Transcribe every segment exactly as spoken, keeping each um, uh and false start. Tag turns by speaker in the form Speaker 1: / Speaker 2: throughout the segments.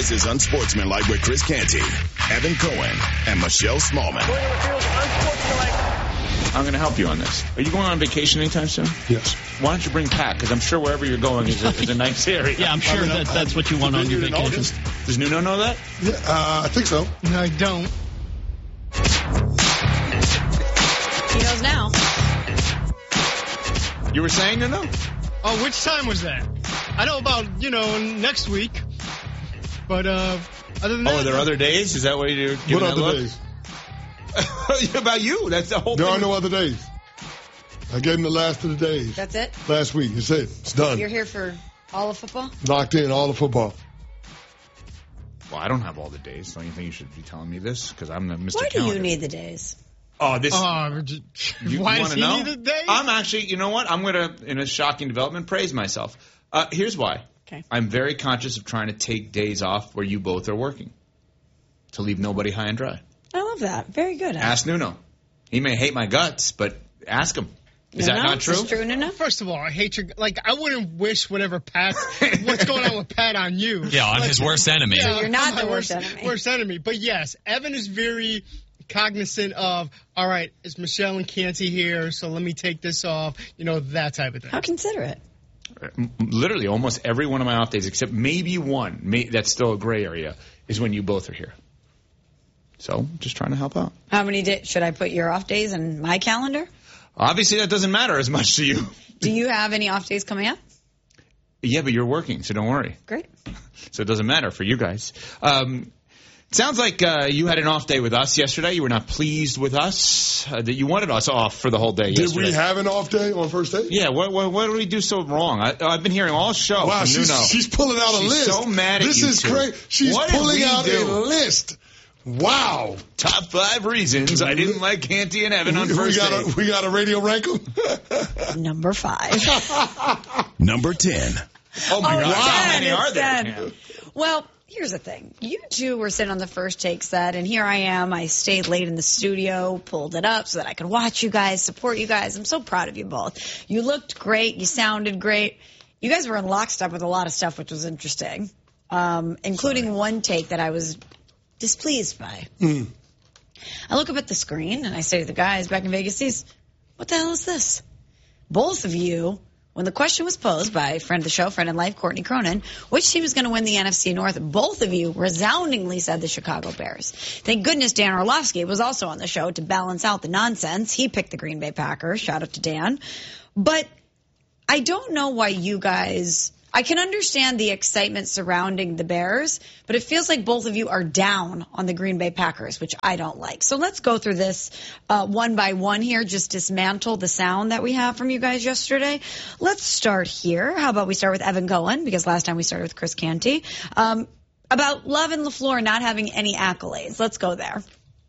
Speaker 1: This is Unsportsmanlike with Chris Canty, Evan Cohen, and Michelle Smallman.
Speaker 2: I'm going to help you on this. Are you going on vacation anytime soon?
Speaker 3: Yes.
Speaker 2: Why don't you bring Pat? Because I'm sure wherever you're going is a, is a nice area.
Speaker 4: Yeah, I'm sure I mean, that that's what you want on your vacation.
Speaker 2: Does Nuno know that?
Speaker 3: Yeah, uh, I think so.
Speaker 4: No, I don't.
Speaker 5: He knows now.
Speaker 2: You were saying Nuno?
Speaker 4: Oh, which time was that? I know about, you know, next week. But, uh, other than
Speaker 2: oh,
Speaker 4: that.
Speaker 2: Oh, are there other days? Is that what you're giving
Speaker 3: What
Speaker 2: that
Speaker 3: other
Speaker 2: look?
Speaker 3: days?
Speaker 2: About you. That's the whole
Speaker 3: there
Speaker 2: thing.
Speaker 3: There are no other days. I gave him the last of the days.
Speaker 5: That's it?
Speaker 3: Last week. That's it. It's done.
Speaker 5: You're here for all of football?
Speaker 3: Locked in, all the football.
Speaker 2: Well, I don't have all the days. Don't you think you should be telling me this? Because I'm the Mister
Speaker 5: Why do
Speaker 2: Calendar.
Speaker 5: you need the days?
Speaker 2: Oh, this.
Speaker 4: Uh,
Speaker 2: you,
Speaker 4: why
Speaker 2: you
Speaker 4: does he
Speaker 2: know?
Speaker 4: need the days?
Speaker 2: I'm actually, you know what? I'm going to, in a shocking development, praise myself. Uh, here's why.
Speaker 5: Okay.
Speaker 2: I'm very conscious of trying to take days off where you both are working to leave nobody high and dry.
Speaker 5: I love that. Very good.
Speaker 2: Ask Nuno. He may hate my guts, but ask him. Is
Speaker 5: Nuno?
Speaker 2: that not true?
Speaker 5: Is true, Nuno?
Speaker 4: First of all, I hate your... Like, I wouldn't wish whatever Pat... what's going on with Pat on you.
Speaker 6: Yeah, I'm
Speaker 4: like,
Speaker 6: his worst enemy.
Speaker 4: Yeah,
Speaker 5: So you're not
Speaker 4: I'm my
Speaker 5: the worst enemy.
Speaker 4: Worst enemy. But yes, Evan is very cognizant of, all right, it's Michelle and Canty here, so let me take this off. You know, that type of thing.
Speaker 5: How considerate.
Speaker 2: Literally, almost every one of my off days, except maybe one, may, that's still a gray area, is when you both are here. So, just trying to help out.
Speaker 5: How many days should I put your off days in my calendar?
Speaker 2: Obviously, that doesn't matter as much to you.
Speaker 5: Do you have any off days coming up?
Speaker 2: Yeah, but you're working, so don't worry.
Speaker 5: Great.
Speaker 2: So it doesn't matter for you guys. Um, it sounds like uh, you had an off day with us yesterday. You were not pleased with us, uh, that you wanted us off for the whole day
Speaker 3: Did
Speaker 2: yesterday.
Speaker 3: we have an off day on first day?
Speaker 2: Yeah, what, what, what did we do so wrong? I, I've been hearing all show
Speaker 3: Wow,
Speaker 2: from
Speaker 3: she's,
Speaker 2: Nuno.
Speaker 3: she's pulling out a
Speaker 2: She's
Speaker 3: list.
Speaker 2: so mad at
Speaker 3: this
Speaker 2: you
Speaker 3: is
Speaker 2: two.
Speaker 3: great. She's
Speaker 2: What did
Speaker 3: pulling
Speaker 2: we
Speaker 3: out
Speaker 2: do?
Speaker 3: a list. Wow.
Speaker 2: Top five reasons I didn't like Canty and Evan on
Speaker 3: we,
Speaker 2: first
Speaker 3: we got
Speaker 2: day.
Speaker 3: a, we got a radio rankle?
Speaker 5: Number five.
Speaker 1: Number ten.
Speaker 2: Oh, my
Speaker 5: Oh,
Speaker 2: God.
Speaker 5: it's
Speaker 2: How
Speaker 5: ten,
Speaker 2: many
Speaker 5: it's
Speaker 2: are there?
Speaker 5: ten.
Speaker 2: Cam?
Speaker 5: Well, here's the thing. You two were sitting on the first take set, and here I am. I stayed late in the studio, pulled it up so that I could watch you guys, support you guys. I'm so proud of you both. You looked great. You sounded great. You guys were in lockstep with a lot of stuff, which was interesting, um, including Sorry. one take that I was displeased by.
Speaker 3: Mm.
Speaker 5: I look up at the screen, and I say to the guys back in Vegas, "These, what the hell is this?" Both of you, when the question was posed by friend of the show, friend in life, Courtney Cronin, which team is going to win the N F C North, both of you resoundingly said the Chicago Bears. Thank goodness Dan Orlovsky was also on the show to balance out the nonsense. He picked the Green Bay Packers. Shout out to Dan. But I don't know why you guys... I can understand the excitement surrounding the Bears, but it feels like both of you are down on the Green Bay Packers, which I don't like. So let's go through this uh, one by one here, just dismantle the sound that we have from you guys yesterday. Let's start here. How about we start with Evan Cohen, because last time we started with Chris Canty. Um, about Love and LaFleur not having any accolades. Let's go there.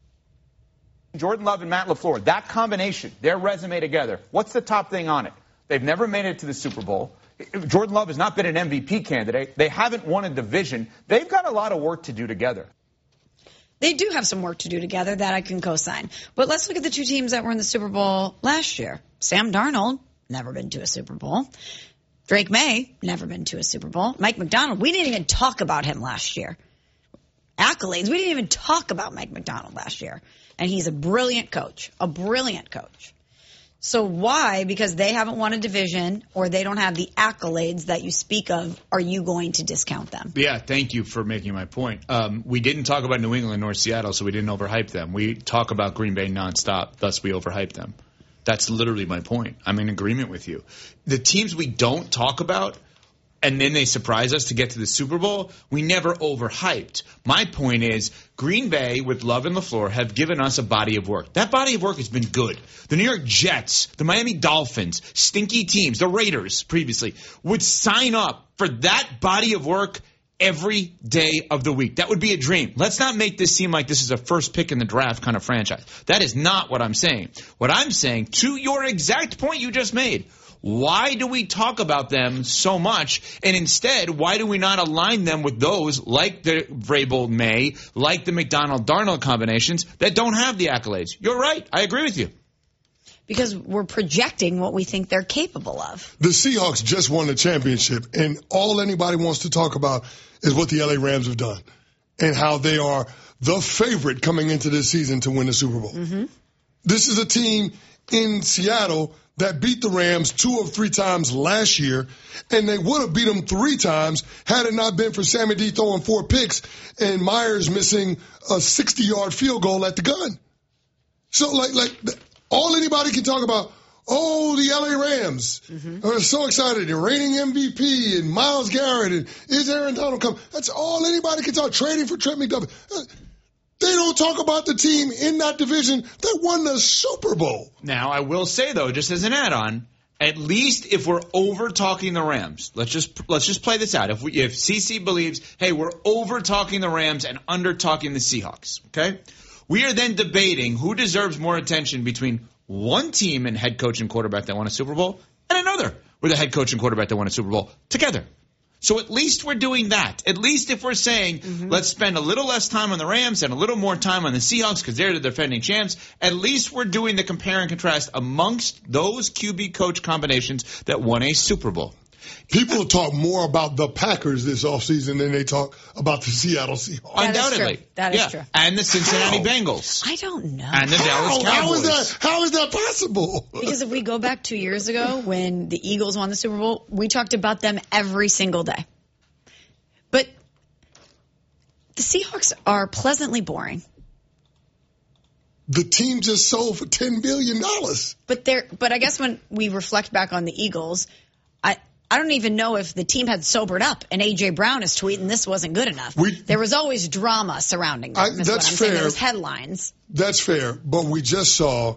Speaker 7: Jordan Love and Matt LaFleur, that combination, their resume together, what's the top thing on it? They've never made it to the Super Bowl. Jordan Love has not been an M V P candidate. They haven't won a division. They've got a lot of work to do together.
Speaker 5: They do have some work to do together that I can co-sign. But let's look at the two teams that were in the Super Bowl last year. Sam Darnold, never been to a Super Bowl. Drake May, never been to a Super Bowl. Mike McDonald, we didn't even talk about him last year. Accolades, we didn't even talk about Mike McDonald last year. And he's a brilliant coach, a brilliant coach. So why, because they haven't won a division or they don't have the accolades that you speak of, are you going to discount them?
Speaker 2: Yeah, thank you for making my point. Um, we didn't talk about New England nor Seattle, so we didn't overhype them. We talk about Green Bay nonstop, thus we overhype them. That's literally my point. I'm in agreement with you. The teams we don't talk about, and then they surprise us to get to the Super Bowl, we never overhyped. My point is, Green Bay with Love and LaFleur have given us a body of work. That body of work has been good. The New York Jets, the Miami Dolphins, stinky teams, the Raiders previously, would sign up for that body of work every day of the week. That would be a dream. Let's not make this seem like this is a first pick in the draft kind of franchise. That is not what I'm saying. What I'm saying, to your exact point you just made, why do we talk about them so much? And instead, why do we not align them with those like the Vrabel May, like the McDonald-Darnold combinations that don't have the accolades? You're right. I agree with you.
Speaker 5: because we're projecting what we think they're capable of.
Speaker 3: The Seahawks just won the championship, and all anybody wants to talk about is what the L A Rams have done and how they are the favorite coming into this season to win the Super Bowl.
Speaker 5: Mm-hmm.
Speaker 3: This is a team in Seattle that beat the Rams two or three times last year, and they would have beat them three times had it not been for Sammy D throwing four picks and Myers missing a sixty-yard field goal at the gun. So, like, like all anybody can talk about, oh, the L A Rams mm-hmm. are so excited. They're reigning M V P and Myles Garrett and is Aaron Donald coming? That's all anybody can talk. Trading for Trent McDuffie. They don't talk about the team in that division that won the Super Bowl.
Speaker 2: Now, I will say, though, just as an add-on, at least if we're over-talking the Rams, let's just let's just play this out. If we, if C C believes, hey, we're over-talking the Rams and under-talking the Seahawks, okay? We are then debating who deserves more attention between one team and head coach and quarterback that won a Super Bowl and another with a head coach and quarterback that won a Super Bowl together. So at least we're doing that. At least if we're saying, mm-hmm. let's spend a little less time on the Rams and a little more time on the Seahawks because they're the defending champs, at least we're doing the compare and contrast amongst those Q B coach combinations that won a Super Bowl.
Speaker 3: People talk more about the Packers this offseason than they talk about the Seattle Seahawks.
Speaker 5: That
Speaker 2: Undoubtedly.
Speaker 5: Is true. That is
Speaker 2: yeah.
Speaker 5: true.
Speaker 2: And the Cincinnati
Speaker 3: How?
Speaker 2: Bengals.
Speaker 5: I don't know.
Speaker 2: And the
Speaker 3: How?
Speaker 2: Dallas Cowboys.
Speaker 3: How is that, how is that possible?
Speaker 5: Because if we go back two years ago when the Eagles won the Super Bowl, we talked about them every single day. But the Seahawks are pleasantly boring.
Speaker 3: The team just sold for ten billion dollars.
Speaker 5: But they're, but I guess when we reflect back on the Eagles, I, I don't even know if the team had sobered up. And A J. Brown is tweeting this wasn't good enough. We, there was always drama surrounding them.
Speaker 3: I,
Speaker 5: is
Speaker 3: that's
Speaker 5: what I'm
Speaker 3: fair.
Speaker 5: saying. There was headlines.
Speaker 3: That's fair. But we just saw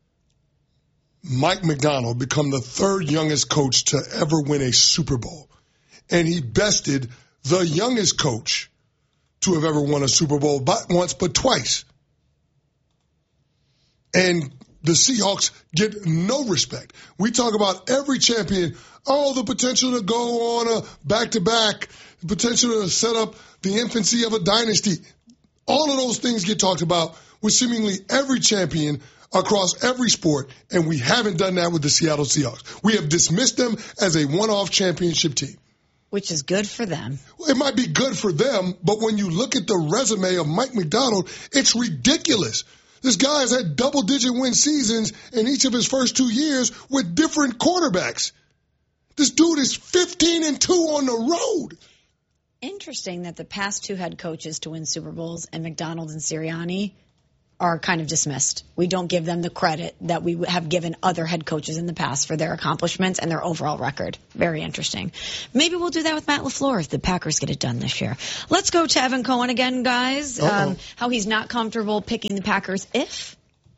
Speaker 3: Mike Macdonald become the third youngest coach to ever win a Super Bowl. And he bested the youngest coach to have ever won a Super Bowl, not once but twice. And the Seahawks get no respect. We talk about every champion, oh, the potential to go on a back-to-back, the potential to set up the infancy of a dynasty. All of those things get talked about with seemingly every champion across every sport, and we haven't done that with the Seattle Seahawks. We have dismissed them as a one-off championship team.
Speaker 5: Which is good for them.
Speaker 3: It might be good for them, but when you look at the resume of Mike Macdonald, it's ridiculous. This guy has had double-digit win seasons in each of his first two years with different quarterbacks. This dude is fifteen and two on the road.
Speaker 5: Interesting that the past two head coaches to win Super Bowls, and Macdonald and Sirianni, are kind of dismissed. We don't give them the credit that we have given other head coaches in the past for their accomplishments and their overall record. Very interesting. Maybe we'll do that with Matt LaFleur if the Packers get it done this year. Let's go to Evan Cohen again, guys. Um, how he's not comfortable picking the Packers if...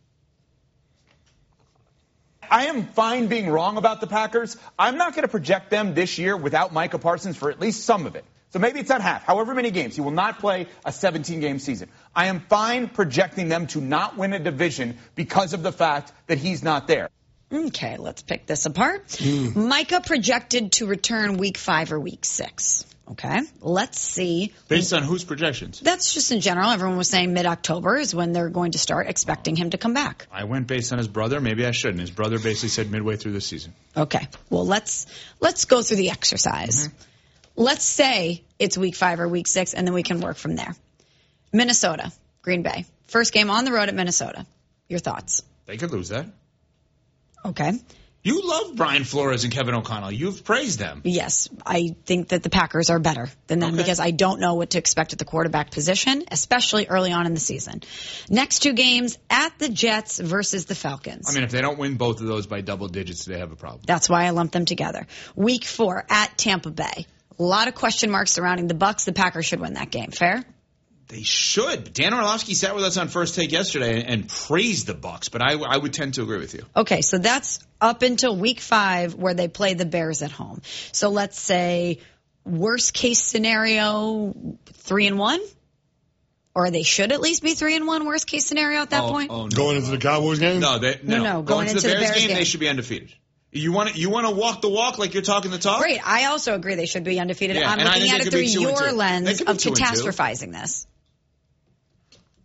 Speaker 7: I am fine being wrong about the Packers. I'm not going to project them this year without Micah Parsons for at least some of it. So maybe it's at half, however many games. He will not play a seventeen-game season. I am fine projecting them to not win a division because of the fact that he's not there.
Speaker 5: Okay, let's pick this apart.
Speaker 3: Mm.
Speaker 5: Micah projected to return week five or week six. Okay, let's see.
Speaker 2: Based on whose projections?
Speaker 5: That's just in general. Everyone was saying mid-October is when they're going to start expecting him to come back.
Speaker 2: I went based on his brother. Maybe I shouldn't. His brother basically said midway through the season.
Speaker 5: Okay, well, let's let's go through the exercise. Mm-hmm. Let's say it's week five or week six, and then we can work from there. Minnesota, Green Bay. First game on the road at Minnesota. Your thoughts?
Speaker 2: They could lose that.
Speaker 5: Okay.
Speaker 2: You love Brian Flores and Kevin O'Connell. You've praised them.
Speaker 5: Yes, I think that the Packers are better than them
Speaker 2: okay.
Speaker 5: because I don't know what to expect at the quarterback position, especially early on in the season. Next two games at the Jets versus the Falcons.
Speaker 2: I mean, if they don't win both of those by double digits, they have a problem.
Speaker 5: That's why I lumped them together. Week four at Tampa Bay. A lot of question marks surrounding the Bucs. The Packers should win that game. Fair?
Speaker 2: They should. Dan Orlovsky sat with us on First Take yesterday and, and praised the Bucs, but I, I would tend to agree with you.
Speaker 5: Okay, so that's up until week five where they play the Bears at home. So let's say worst case scenario, three and one? Or they should at least be three and one, worst case scenario at that
Speaker 2: oh,
Speaker 5: point?
Speaker 2: Oh, no.
Speaker 3: Going into the Cowboys game?
Speaker 2: No, they, no.
Speaker 5: no, no going,
Speaker 2: going
Speaker 5: into
Speaker 2: to the Bears,
Speaker 5: the Bears
Speaker 2: game,
Speaker 5: game,
Speaker 2: they should be undefeated. You want to you want to walk the walk like you're talking the talk?
Speaker 5: Great. I also agree they should be undefeated.
Speaker 2: Yeah,
Speaker 5: I'm
Speaker 2: and I
Speaker 5: looking
Speaker 2: think
Speaker 5: at
Speaker 2: they
Speaker 5: it
Speaker 2: could be
Speaker 5: through
Speaker 2: two and
Speaker 5: your
Speaker 2: two.
Speaker 5: lens
Speaker 2: They could
Speaker 5: of
Speaker 2: be two and two.
Speaker 5: catastrophizing this.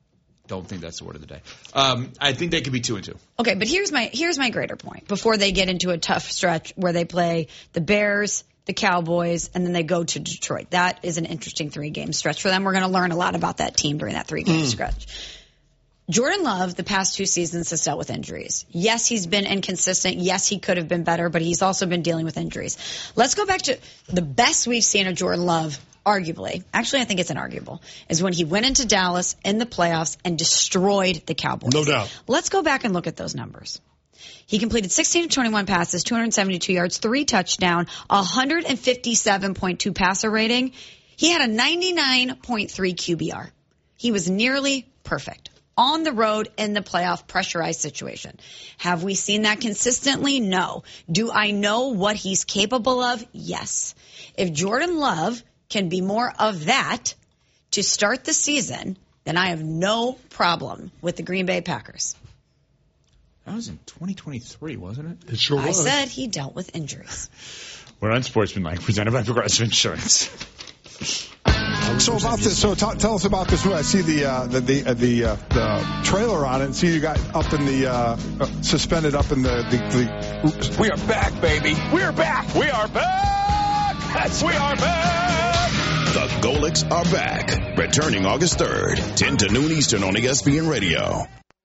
Speaker 2: don't think that's the word of the day. Um, I think they could be two and two.
Speaker 5: Okay, but here's my here's my greater point. Before they get into a tough stretch where they play the Bears, the Cowboys, and then they go to Detroit. That is an interesting three-game stretch for them. We're going to learn a lot about that team during that three-game mm. stretch. Jordan Love, the past two seasons, has dealt with injuries. Yes, he's been inconsistent. Yes, he could have been better, but he's also been dealing with injuries. Let's go back to the best we've seen of Jordan Love, arguably. Actually, I think it's inarguable, is when he went into Dallas in the playoffs and destroyed the Cowboys.
Speaker 3: No doubt.
Speaker 5: Let's go back and look at those numbers. He completed sixteen of twenty-one passes, two hundred seventy-two yards, three touchdowns, one fifty-seven point two passer rating. He had a ninety-nine point three Q B R. He was nearly perfect. On the road in the playoff pressurized situation. Have we seen that consistently? No. Do I know what he's capable of? Yes. If Jordan Love can be more of that to start the season, then I have no problem with the Green Bay Packers.
Speaker 2: That was in twenty twenty-three, wasn't it?
Speaker 3: It sure
Speaker 5: I
Speaker 3: was.
Speaker 5: I said he dealt with injuries.
Speaker 2: We're Unsportsmanlike, presented by Progressive Insurance.
Speaker 6: So about this, so t- tell us about this. I see the uh, the the, uh, the, uh, the trailer on it. And see you got up in the uh, uh, suspended up in the the. the oops.
Speaker 8: We are back, baby. We are back. We are back. Yes, we are back.
Speaker 1: The Golics are back, returning August third, ten to noon Eastern on E S P N Radio.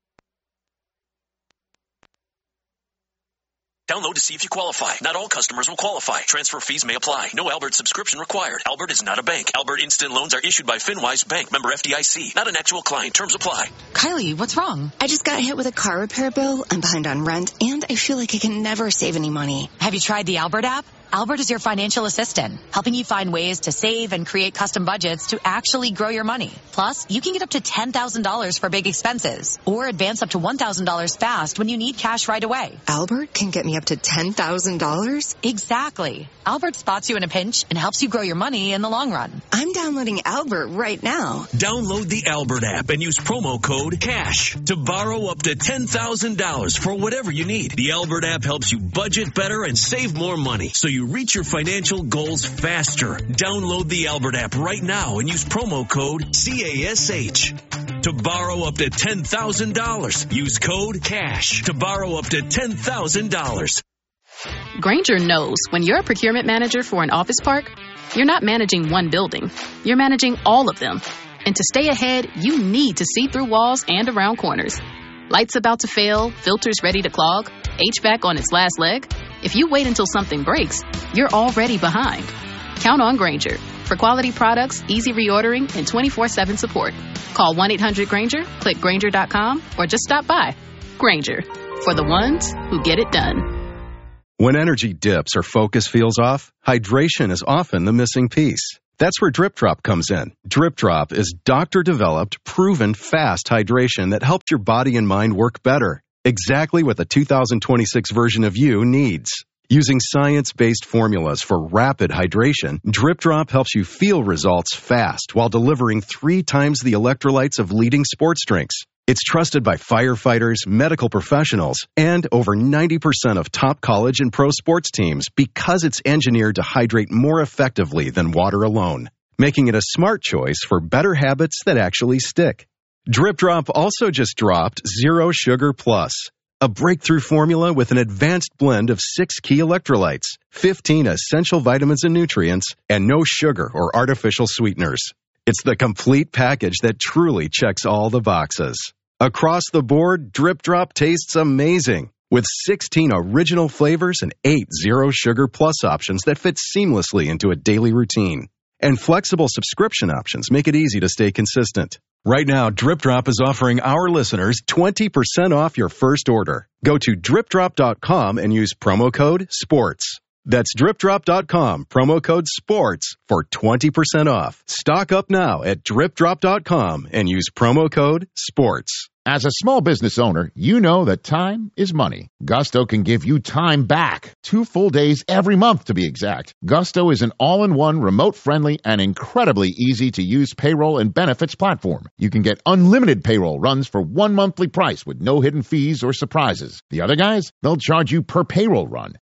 Speaker 9: Download to see if you qualify. Not all customers will qualify. Transfer fees may apply. No Albert subscription required. Albert is not a bank. Albert Instant Loans are issued by FinWise Bank, member F D I C. Not an actual client. Terms apply.
Speaker 10: Kylie, what's wrong? I just got hit with a car repair bill. I'm behind on rent, and I feel like I can never save any money.
Speaker 11: Have you tried the Albert app? Albert is your financial assistant, helping you find ways to save and create custom budgets to actually grow your money. Plus, you can get up to ten thousand dollars for big expenses or advance up to one thousand dollars fast when you need cash right away.
Speaker 10: Albert can get me up to ten thousand dollars?
Speaker 11: Exactly. Albert spots you in a pinch and helps you grow your money in the long run.
Speaker 10: I'm downloading Albert right now.
Speaker 9: Download the Albert app and use promo code CASH to borrow up to ten thousand dollars for whatever you need. The Albert app helps you budget better and save more money, so you reach your financial goals faster. Download the Albert app right now and use promo code C A S H to borrow up to ten thousand dollars. Use code CASH to borrow up to ten thousand dollars.
Speaker 12: Grainger knows when you're a procurement manager for an office park, you're not managing one building. You're managing all of them. And to stay ahead, you need to see through walls and around corners. Lights about to fail, filters ready to clog, H V A C on its last leg. If you wait until something breaks, you're already behind. Count on Grainger for quality products, easy reordering, and twenty-four seven support. Call one eight hundred Grainger, click Grainger dot com, or just stop by. Grainger, for the ones who get it done.
Speaker 13: When energy dips or focus feels off, hydration is often the missing piece. That's where Drip Drop comes in. Drip Drop is doctor-developed, proven fast hydration that helps your body and mind work better. Exactly what the two thousand twenty-six version of you needs. Using science-based formulas for rapid hydration, Drip Drop helps you feel results fast while delivering three times the electrolytes of leading sports drinks. It's trusted by firefighters, medical professionals, and over ninety percent of top college and pro sports teams because it's engineered to hydrate more effectively than water alone, making it a smart choice for better habits that actually stick. Drip Drop also just dropped Zero Sugar Plus, a breakthrough formula with an advanced blend of six key electrolytes, fifteen essential vitamins and nutrients, and no sugar or artificial sweeteners. It's the complete package that truly checks all the boxes. Across the board, Drip Drop tastes amazing, with sixteen original flavors and eight Zero Sugar Plus options that fit seamlessly into a daily routine. And flexible subscription options make it easy to stay consistent. Right now, Drip Drop is offering our listeners twenty percent off your first order. Go to drip drop dot com and use promo code SPORTS. That's drip drop dot com, promo code SPORTS for twenty percent off. Stock up now at drip drop dot com and use promo code SPORTS.
Speaker 14: As a small business owner, you know that time is money. Gusto can give you time back. Two full days every month, to be exact. Gusto is an all-in-one, remote-friendly, and incredibly easy-to-use payroll and benefits platform. You can get unlimited payroll runs for one monthly price with no hidden fees or surprises. The other guys, they'll charge you per payroll run.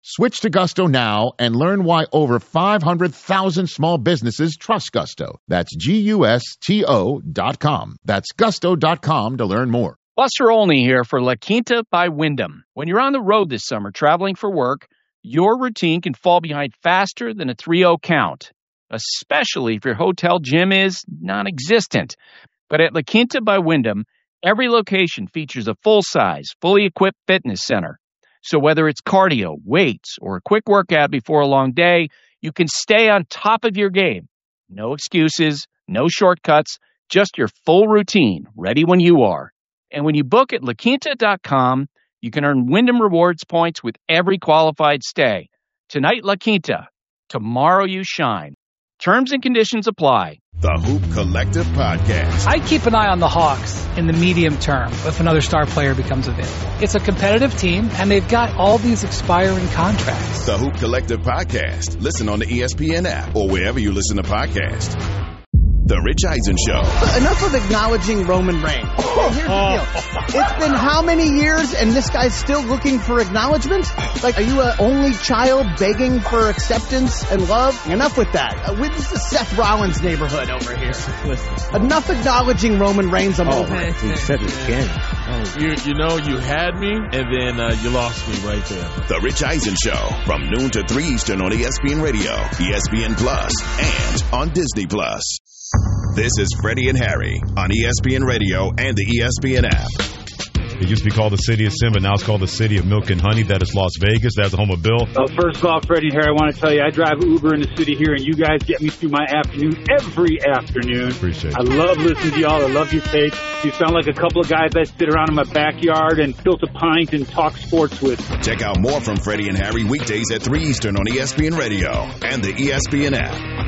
Speaker 14: Switch to Gusto now and learn why over five hundred thousand small businesses trust Gusto. That's G U S T O dot com. That's gusto dot com to learn more.
Speaker 15: Buster Olney here for La Quinta by Wyndham. When you're on the road this summer traveling for work, your routine can fall behind faster than a three oh count, especially if your hotel gym is non-existent. But at La Quinta by Wyndham, every location features a full-size, fully equipped fitness center. So whether it's cardio, weights, or a quick workout before a long day, you can stay on top of your game. No excuses, no shortcuts, just your full routine, ready when you are. And when you book at La Quinta dot com, you can earn Wyndham Rewards points with every qualified stay. Tonight, La Quinta. Tomorrow, you shine. Terms and conditions apply.
Speaker 1: The Hoop Collective Podcast.
Speaker 16: I keep an eye on the Hawks in the medium term if another star player becomes available. It's a competitive team, and they've got all these expiring contracts.
Speaker 1: The Hoop Collective Podcast. Listen on the E S P N app or wherever you listen to podcasts. The Rich Eisen Show.
Speaker 17: Enough of acknowledging Roman Reigns. Okay, here's the deal. It's been how many years and this guy's still looking for acknowledgement? Like, are you an only child begging for acceptance and love? Enough with that. Uh, this is Seth Rollins' neighborhood over here. Listen. Enough acknowledging Roman Reigns. I'm over it.
Speaker 18: He said it again. Oh. You, you know, you had me, and then uh, you lost me right there.
Speaker 1: The Rich Eisen Show, from noon to three Eastern on E S P N Radio, E S P N Plus, and on Disney Plus. This is Freddie and Harry on E S P N Radio and the E S P N app.
Speaker 19: It used to be called the City of Sin, but now it's called the City of Milk and Honey. That is Las Vegas. That's the home of Bill.
Speaker 20: Uh, first of all, Freddie and Harry, I want to tell you, I drive Uber in the city here, and you guys get me through my afternoon every afternoon.
Speaker 19: Appreciate it.
Speaker 20: I love listening to y'all. I love your take. You sound like a couple of guys that sit around in my backyard and tilt a pint and talk sports with.
Speaker 1: Check out more from Freddie and Harry weekdays at three Eastern on E S P N Radio and the E S P N app.